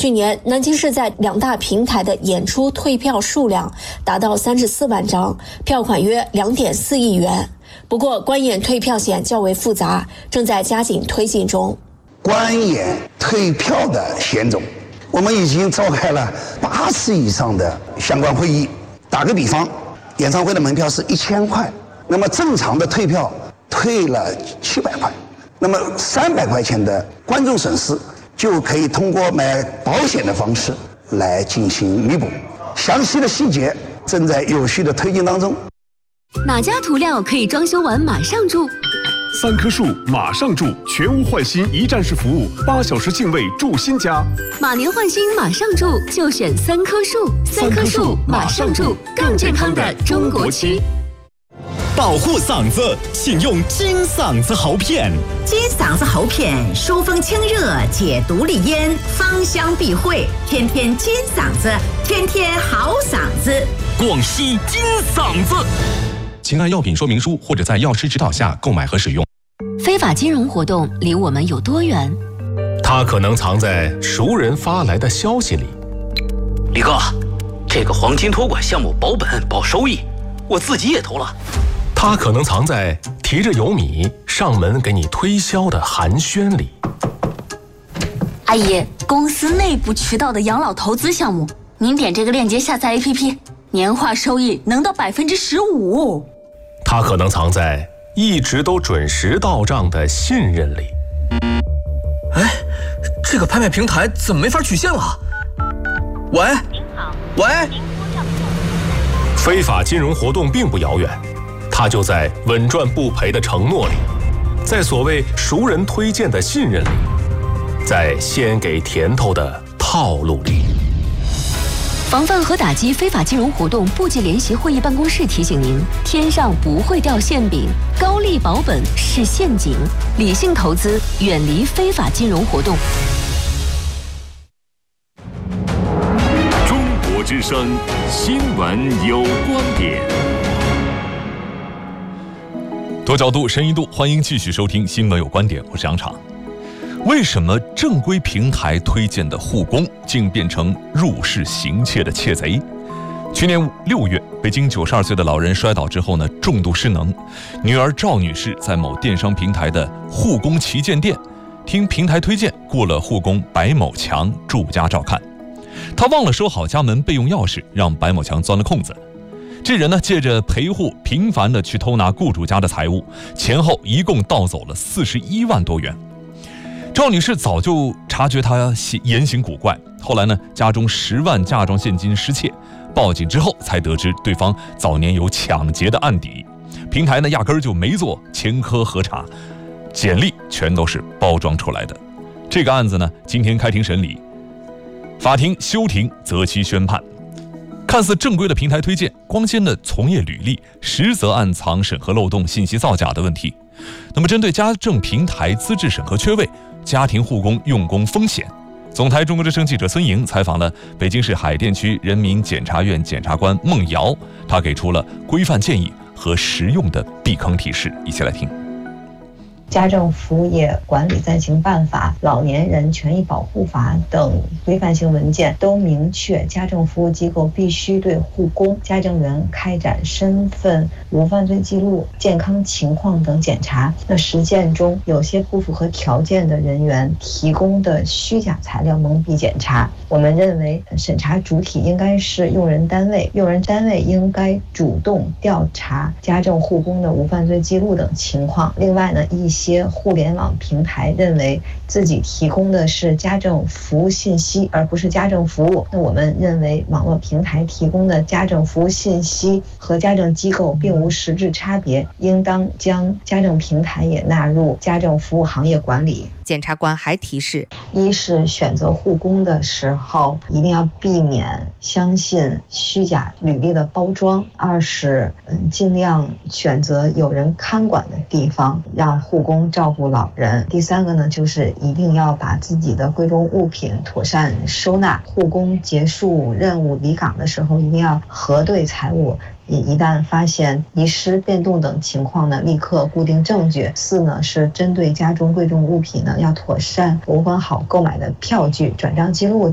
去年南京市在2大平台的演出退票数量达到34万张，票款约2.4亿元。不过观演退票险较为复杂，正在加紧推进中。 观演退票的险种，我们已经召开了8次以上的相关会议。打个比方，演唱会的门票是1000块，那么正常的退票退了700块，那么300块钱的观众损失就可以通过买保险的方式来进行弥补。详细的细节正在有序的推进当中。 哪家涂料可以装修完马上住 ？3棵树马上住，全屋换新一站式服务，8小时净位住新家。 马年换新马上住，就选3棵树。3棵树马上住，更健康的中国区。 保护嗓子，请用金嗓子喉片。 金嗓子喉片疏风清热，解毒利咽，芳香避秽，天天金嗓子，天天好嗓子。 广西金嗓子。请按药品说明书或者在药师指导下购买和使用。 非法金融活动离我们有多远？ 它可能藏在熟人发来的消息里。 李哥，这个黄金托管项目保本保收益，我自己也投了。 它可能藏在提着油米上门给你推销的寒暄里。 阿姨，公司内部渠道的养老投资项目，您点这个链接下载 APP， 年化收益能到15%。 它可能藏在一直都准时到账的信任里。 哎，这个拍卖平台怎么没法取现了？喂， 您好， 喂， 非法金融活动并不遥远，它就在稳赚不赔的承诺里，在所谓熟人推荐的信任里，在先给甜头的套路里。 防范和打击非法金融活动部级联席会议办公室提醒您：天上不会掉馅饼，高利保本是陷阱，理性投资，远离非法金融活动。 中国之声新闻有观点， 多角度、深一度，欢迎继续收听新闻有观点，我是杨昶。为什么正规平台推荐的护工竟变成入室行窃的窃贼？去年6月，北京92岁的老人摔倒之后重度失能，女儿赵女士在某电商平台的护工旗舰店，听平台推荐雇了护工白某强住家照看，她忘了收好家门备用钥匙，让白某强钻了空子。这人借着陪护频繁地去偷拿雇主家的财物，前后一共盗走了41万多元。赵女士早就察觉他言行古怪，后来家中10万嫁妆现金失窃，报警之后才得知对方早年有抢劫的案底，平台压根儿就没做前科核查，简历全都是包装出来的。这个案子今天开庭审理，法庭休庭择期宣判。看似正规的平台推荐，光鲜的从业履历，实则暗藏审核漏洞、信息造假的问题。那么针对家政平台资质审核缺位，家庭护工用工风险，总台中国之声记者孙莹采访了北京市海淀区人民检察院检察官孟瑶，他给出了规范建议和实用的避坑提示，一起来听。 家政服务业管理暂行办法、老年人权益保护法等规范性文件都明确，家政服务机构必须对护工、家政员开展身份、无犯罪记录、健康情况等检查。那实践中，有些不符合条件的人员提供的虚假材料蒙蔽检查。我们认为，审查主体应该是用人单位，用人单位应该主动调查家政护工的无犯罪记录等情况。另外一些互联网平台认为自己提供的是家政服务信息，而不是家政服务。那我们认为，网络平台提供的家政服务信息和家政机构并无实质差别，应当将家政平台也纳入家政服务行业管理。 检察官还提示： 一是选择护工的时候一定要避免相信虚假履历的包装；二是尽量选择有人看管的地方，让护工照顾老人；第三个就是一定要把自己的贵重物品妥善收纳。护工结束任务离岗的时候，一定要核对财物，一旦发现遗失、变动等情况立刻固定证据。四是针对家中贵重物品要妥善保管好购买的票据、转账记录。